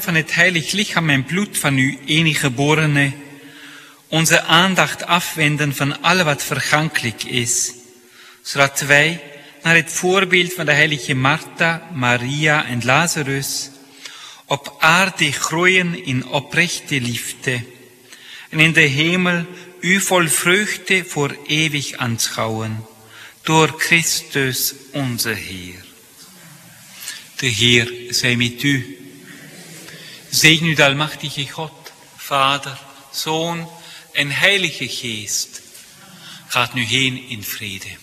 van het heilig lichaam en bloed van uw enige geborene, onze aandacht afwenden van al wat vergankelijk is, zodat wij, naar het voorbeeld van de heilige Martha, Maria en Lazarus, op aarde groeien in oprechte liefde en in de hemel u vol vreugde voor eeuwig aanschouwen, door Christus onze Heer. De Heer zij met u. Zegen u de almachtige God, Vader, Zoon en Heilige Geest. Gaat nu heen in vrede.